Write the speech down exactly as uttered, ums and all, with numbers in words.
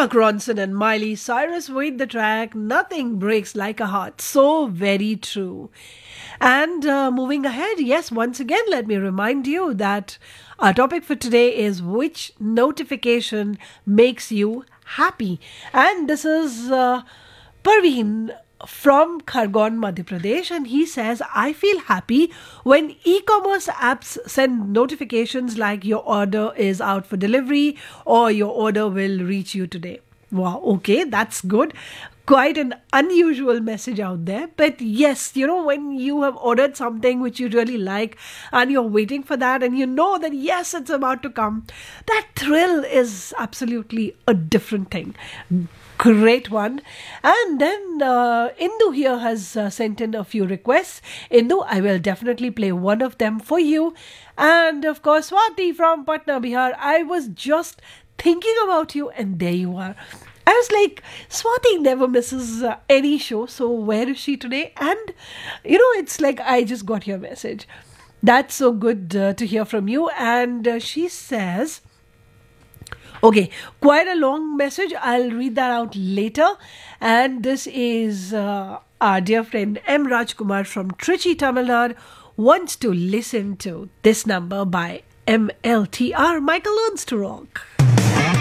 Mark Ronson and Miley Cyrus with the track Nothing Breaks Like a Heart. So very true. And uh, moving ahead, yes, once again, let me remind you that our topic for today is which notification makes you happy. And this is uh, Parveen from Khargon, Madhya Pradesh, and he says, I feel happy when e-commerce apps send notifications like your order is out for delivery or your order will reach you today. Wow, okay, that's good. Quite an unusual message out there. But yes, you know, when you have ordered something which you really like and you're waiting for that and you know that yes, it's about to come, that thrill is absolutely a different thing. Great one. And then uh, Indu here has uh, sent in a few requests. Indu, I will definitely play one of them for you. And of course, Swati from Patna, Bihar. I was just thinking about you and there you are. I was like, Swati never misses uh, any show. So where is she today? And, you know, it's like I just got your message. That's so good uh, to hear from you. And uh, she says... Okay, quite a long message. I'll read that out later. And this is uh, our dear friend M. Rajkumar from Trichy, Tamil Nadu, wants to listen to this number by M L T R, Michael Learns to Rock.